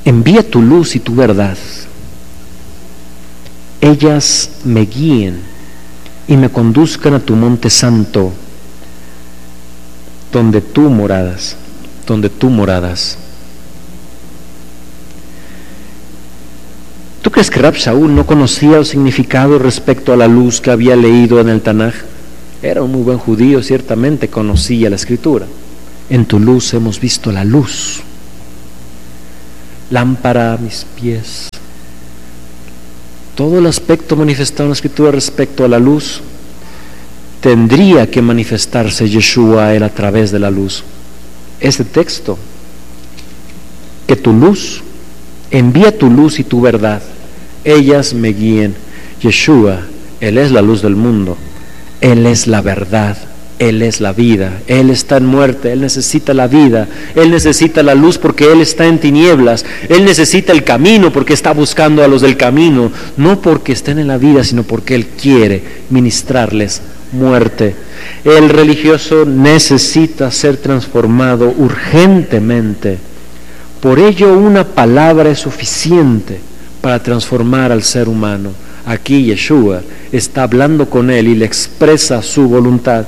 envía tu luz y tu verdad. Ellas me guíen y me conduzcan a tu monte santo, donde tú moradas. ¿Tú crees que Rab Shaul no conocía el significado respecto a la luz que había leído en el Tanaj? Era un muy buen judío, ciertamente conocía la Escritura. En tu luz hemos visto la luz. Lámpara a mis pies. Todo el aspecto manifestado en la Escritura respecto a la luz tendría que manifestarse Yeshua a él a través de la luz. Este texto, que tu luz, envía tu luz y tu verdad, ellas me guíen. Yeshua, Él es la luz del mundo, Él es la verdad, Él es la vida, Él está en muerte, Él necesita la vida, Él necesita la luz porque Él está en tinieblas, Él necesita el camino porque está buscando a los del camino, no porque estén en la vida, sino porque Él quiere ministrarles muerte. El religioso necesita ser transformado urgentemente. Por ello una palabra es suficiente para transformar al ser humano. Aquí Yeshua está hablando con él y le expresa su voluntad.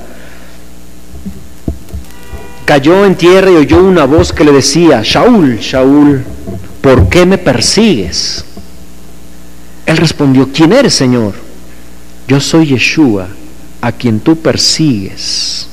Cayó en tierra y oyó una voz que le decía: Shaul, Shaul, ¿por qué me persigues? Él respondió: ¿quién eres, Señor? Yo soy Yeshua, a quien tú persigues.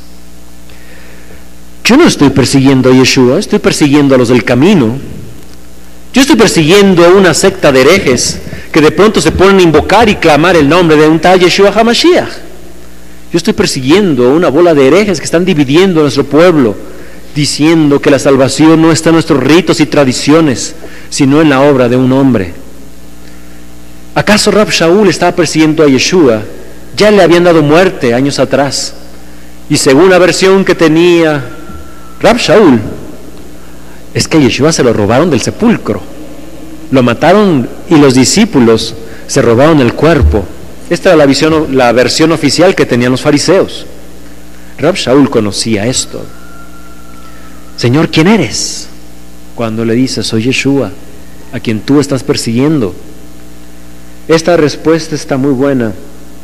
Yo no estoy persiguiendo a Yeshua, estoy persiguiendo a los del camino. Yo estoy persiguiendo a una secta de herejes que de pronto se ponen a invocar y clamar el nombre de un tal Yeshua HaMashiach. Yo estoy persiguiendo a una bola de herejes que están dividiendo a nuestro pueblo, diciendo que la salvación no está en nuestros ritos y tradiciones, sino en la obra de un hombre. ¿Acaso Rab Shaul estaba persiguiendo a Yeshua? Ya le habían dado muerte años atrás. Y según la versión que tenía Rab Shaul, es que a Yeshua se lo robaron del sepulcro. Lo mataron y los discípulos se robaron el cuerpo. Esta era la versión oficial que tenían los fariseos. Rab Shaul conocía esto. Señor, ¿quién eres? Cuando le dice: soy Yeshua, a quien tú estás persiguiendo. Esta respuesta está muy buena,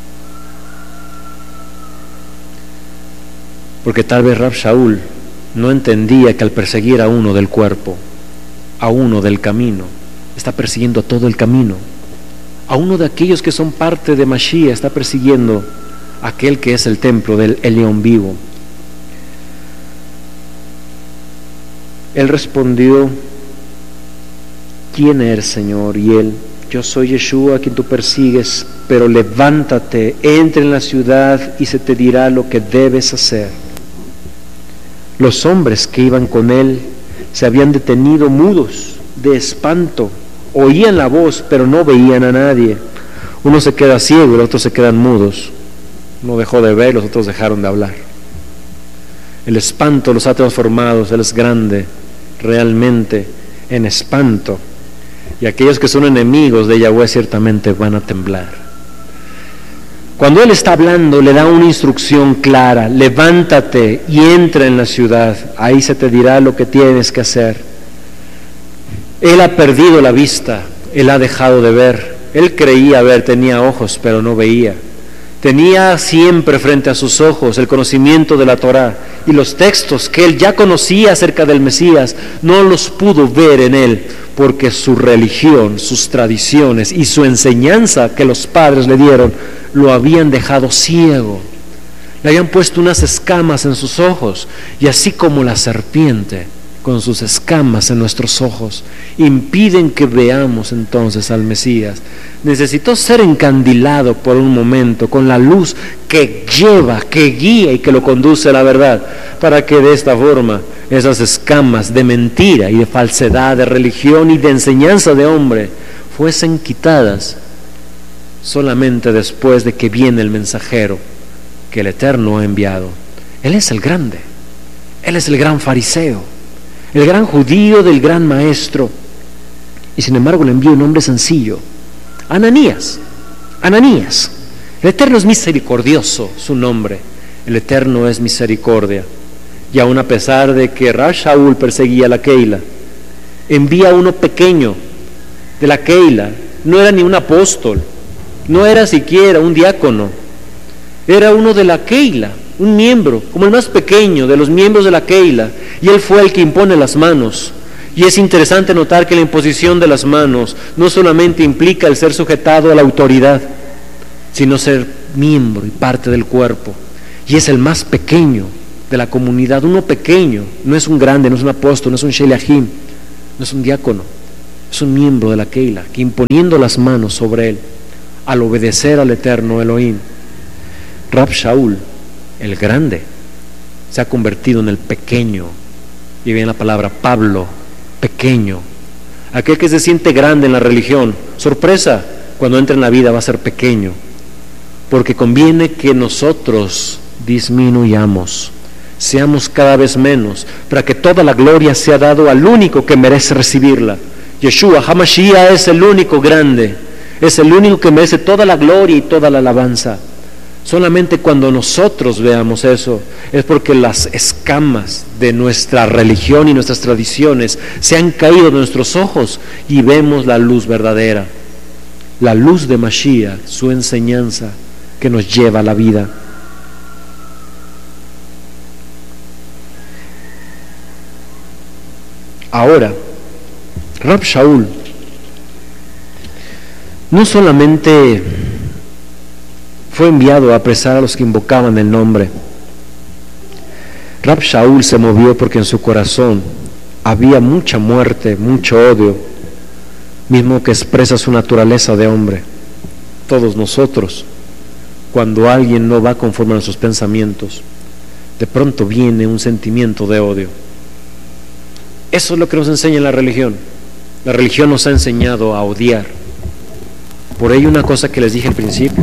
porque tal vez Rab Shaul no entendía que al perseguir a uno del cuerpo, a uno del camino, está persiguiendo a todo el camino. A uno de aquellos que son parte de Mashiach está persiguiendo a aquel que es el templo del León vivo. Él respondió: ¿quién eres, Señor? Y él: yo soy Yeshua, a quien tú persigues, pero levántate, entra en la ciudad y se te dirá lo que debes hacer. Los hombres que iban con él se habían detenido mudos de espanto, oían la voz pero no veían a nadie. Uno se queda ciego y los otros se quedan mudos. Uno dejó de ver, los otros dejaron de hablar. El espanto los ha transformado. Él es grande realmente en espanto, y aquellos que son enemigos de Yahweh ciertamente van a temblar. Cuando Él está hablando, le da una instrucción clara: levántate y entra en la ciudad, ahí se te dirá lo que tienes que hacer. Él ha perdido la vista, Él ha dejado de ver. Él creía ver, tenía ojos, pero no veía. Tenía siempre frente a sus ojos el conocimiento de la Torá, y los textos que él ya conocía acerca del Mesías no los pudo ver en él, porque su religión, sus tradiciones y su enseñanza que los padres le dieron lo habían dejado ciego. Le habían puesto unas escamas en sus ojos, y así como la serpiente con sus escamas en nuestros ojos impiden que veamos entonces al Mesías, necesitó ser encandilado por un momento con la luz que lleva, que guía y que lo conduce a la verdad, para que de esta forma esas escamas de mentira y de falsedad, de religión y de enseñanza de hombre fuesen quitadas solamente después de que viene el mensajero que el Eterno ha enviado. Él es el grande, Él es el gran fariseo, el gran judío del gran maestro, y sin embargo le envía un hombre sencillo, Ananías. El Eterno es misericordioso, su nombre. El Eterno es misericordia. Y aun a pesar de que Rab Shaul perseguía a la Keila, envía a uno pequeño de la Keila. No era ni un apóstol, no era siquiera un diácono, era uno de la Keila, un miembro, como el más pequeño de los miembros de la Keila, y él fue el que impone las manos. Y es interesante notar que la imposición de las manos no solamente implica el ser sujetado a la autoridad, sino ser miembro y parte del cuerpo. Y es el más pequeño de la comunidad, uno pequeño, no es un grande, no es un apóstol, no es un sheliachim, no es un diácono, es un miembro de la Keila, que imponiendo las manos sobre él, al obedecer al eterno Elohim, Rab Shaul, el grande, se ha convertido en el pequeño. Y viene la palabra Pablo, pequeño. Aquel que se siente grande en la religión, sorpresa, cuando entra en la vida va a ser pequeño, porque conviene que nosotros disminuyamos, seamos cada vez menos, para que toda la gloria sea dado al único que merece recibirla. Yeshua HaMashiach es el único grande, es el único que merece toda la gloria y toda la alabanza. Solamente cuando nosotros veamos eso, es porque las escamas de nuestra religión y nuestras tradiciones se han caído de nuestros ojos y vemos la luz verdadera, la luz de Mashiach, su enseñanza que nos lleva a la vida. Ahora, Rab Shaul no solamente fue enviado a apresar a los que invocaban el nombre. Rab Shaul se movió porque en su corazón había mucha muerte, mucho odio, mismo que expresa su naturaleza de hombre. Todos nosotros, cuando alguien no va conforme a nuestros pensamientos, de pronto viene un sentimiento de odio. Eso es lo que nos enseña la religión. La religión nos ha enseñado a odiar. Por ello, una cosa que les dije al principio: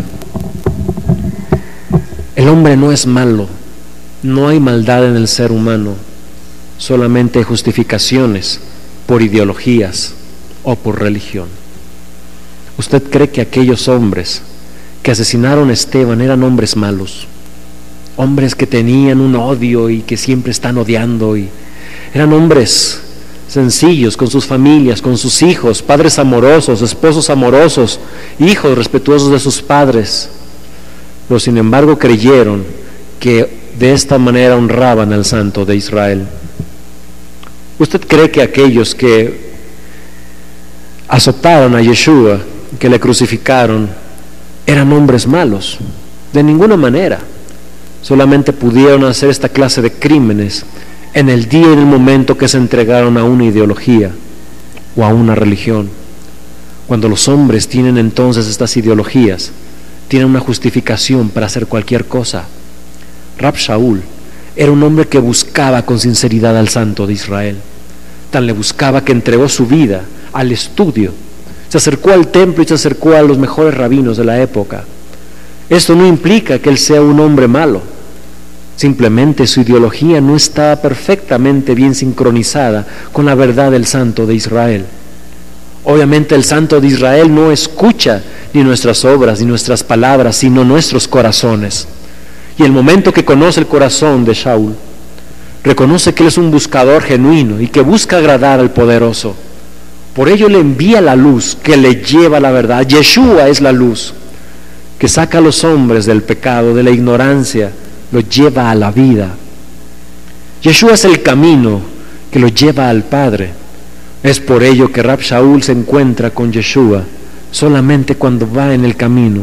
el hombre no es malo, no hay maldad en el ser humano, solamente hay justificaciones por ideologías o por religión. ¿Usted cree que aquellos hombres que asesinaron a Esteban eran hombres malos? Hombres que tenían un odio y que siempre están odiando, y eran hombres sencillos con sus familias, con sus hijos, padres amorosos, esposos amorosos, hijos respetuosos de sus padres, pero sin embargo creyeron que de esta manera honraban al Santo de Israel. ¿Usted cree que aquellos que azotaron a Yeshua, que le crucificaron, eran hombres malos? De ninguna manera. Solamente pudieron hacer esta clase de crímenes en el día y en el momento que se entregaron a una ideología o a una religión. Cuando los hombres tienen entonces estas ideologías, tienen una justificación para hacer cualquier cosa. Rab Shaul era un hombre que buscaba con sinceridad al Santo de Israel. Tan le buscaba que entregó su vida al estudio. Se acercó al templo y se acercó a los mejores rabinos de la época. Esto no implica que él sea un hombre malo. Simplemente su ideología no estaba perfectamente bien sincronizada con la verdad del Santo de Israel. Obviamente el Santo de Israel no escucha ni nuestras obras ni nuestras palabras, sino nuestros corazones. Y el momento que conoce el corazón de Shaul, reconoce que él es un buscador genuino y que busca agradar al Poderoso. Por ello le envía la luz que le lleva a la verdad. Yeshua es la luz que saca a los hombres del pecado, de la ignorancia, los lleva a la vida. Yeshua es el camino que los lleva al Padre. Es por ello que Rab Shaul se encuentra con Yeshua solamente cuando va en el camino.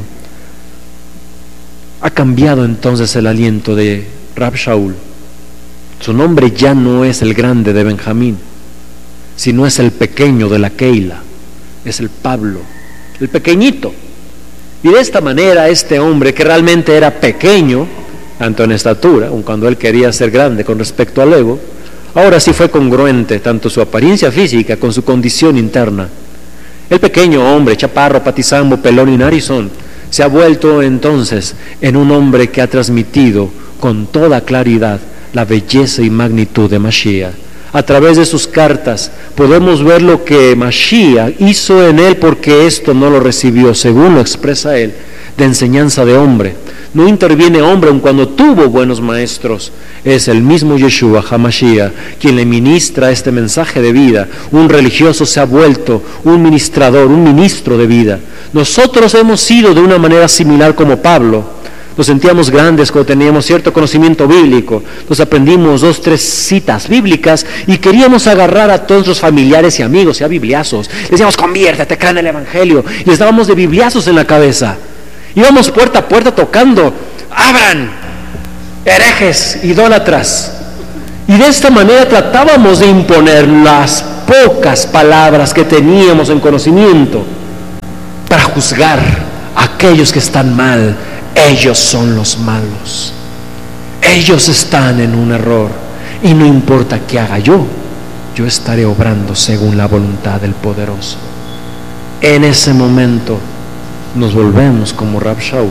Ha cambiado entonces el aliento de Rab Shaul. Su nombre ya no es el grande de Benjamín, sino es el pequeño de la Keila, es el Pablo, el pequeñito. Y de esta manera este hombre, que realmente era pequeño, tanto en estatura, aun cuando él quería ser grande con respecto al ego, ahora sí fue congruente tanto su apariencia física con su condición interna. El pequeño hombre, chaparro, patizambo, pelón y narizón, se ha vuelto entonces en un hombre que ha transmitido con toda claridad la belleza y magnitud de Mashiach. a través de sus cartas, podemos ver lo que Mashiach hizo en él, porque esto no lo recibió, según lo expresa él, de enseñanza de hombre. No interviene hombre aun cuando tuvo buenos maestros. Es el mismo Yeshua HaMashiach quien le ministra este mensaje de vida. Un religioso se ha vuelto un ministrador, un ministro de vida. Nosotros hemos sido de una manera similar como Pablo. Nos sentíamos grandes cuando teníamos cierto conocimiento bíblico. Nos aprendimos 2, 3 citas bíblicas y queríamos agarrar a todos los familiares y amigos y a bibliazos. Les decíamos, conviértete, cree en el Evangelio. Y les dábamos de bibliazos en la cabeza. Íbamos puerta a puerta tocando, abran, herejes, idólatras. Y de esta manera tratábamos de imponer las pocas palabras que teníamos en conocimiento para juzgar a aquellos que están mal. Ellos son los malos. Ellos están en un error. Y no importa qué haga yo estaré obrando según la voluntad del Poderoso. En ese momento nos volvemos como Rab Shaul.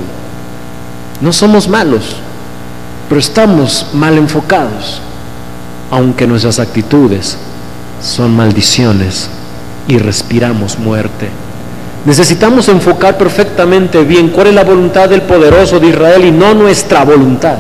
No somos malos, pero estamos mal enfocados, aunque nuestras actitudes son maldiciones y respiramos muerte. Necesitamos enfocar perfectamente bien cuál es la voluntad del Poderoso de Israel y no nuestra voluntad.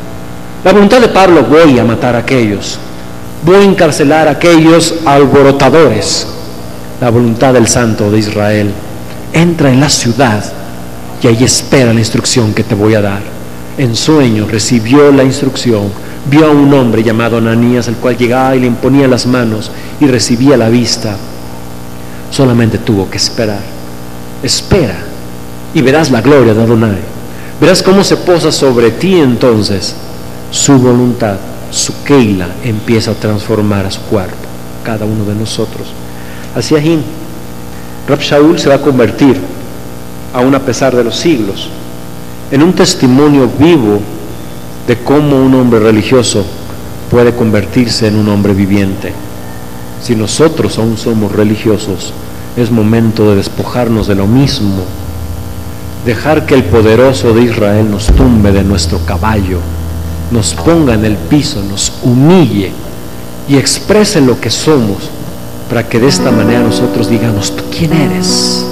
La voluntad de Pablo: voy a matar a aquellos, voy a encarcelar a aquellos alborotadores. La voluntad del Santo de Israel: entra en la ciudad y ahí espera la instrucción que te voy a dar. En sueño recibió la instrucción, vio a un hombre llamado Ananías, el cual llegaba y le imponía las manos y recibía la vista. Solamente tuvo que esperar. Espera y verás la gloria de Adonai. Verás cómo se posa sobre ti entonces su voluntad, su Keila empieza a transformar a su cuerpo, cada uno de nosotros. Así es, Rab Shaul se va a convertir, aún a pesar de los siglos, en un testimonio vivo de cómo un hombre religioso puede convertirse en un hombre viviente. Si nosotros aún somos religiosos, es momento de despojarnos de lo mismo, dejar que el Poderoso de Israel nos tumbe de nuestro caballo, nos ponga en el piso, nos humille y exprese lo que somos, para que de esta manera nosotros digamos: ¿tú quién eres?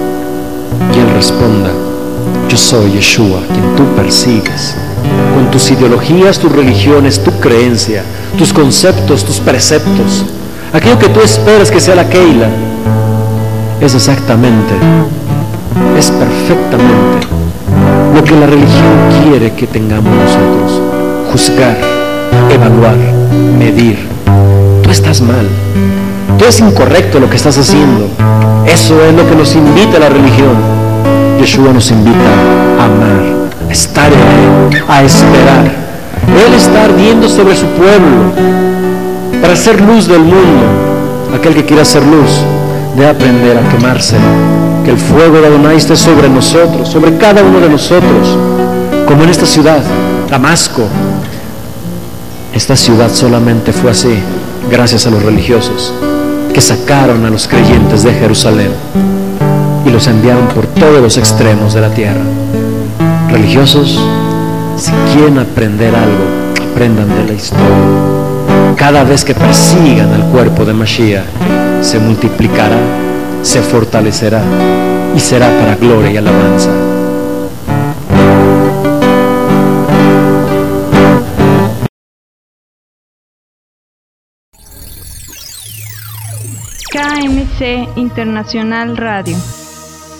Y Él responda: yo soy Yeshua, quien tú persigues, con tus ideologías, tus religiones, tu creencia, tus conceptos, tus preceptos, aquello que tú esperas que sea la Keila. Es exactamente, es perfectamente lo que la religión quiere que tengamos nosotros: juzgar, evaluar, medir. Tú estás mal, tú es incorrecto lo que estás haciendo. Eso es lo que nos invita a la religión. Yeshua nos invita a amar, a estar en Él, a esperar. Él está ardiendo sobre su pueblo para ser luz del mundo. Aquel que quiera ser luz debe aprender a quemarse. Que el fuego de Adonai esté sobre nosotros, sobre cada uno de nosotros, como en esta ciudad, Damasco. Esta ciudad solamente fue así gracias a los religiosos que sacaron a los creyentes de Jerusalén y los enviaron por todos los extremos de la tierra. Religiosos, si quieren aprender algo, aprendan de la historia. Cada vez que persigan al cuerpo de Mashiach, se multiplicará, se fortalecerá y será para gloria y alabanza. KMC Internacional Radio.